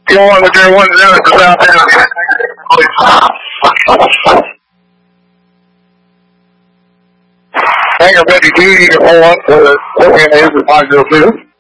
You want to do one down to South Down. Hangar Betty duty to pull up to the 4 is 502.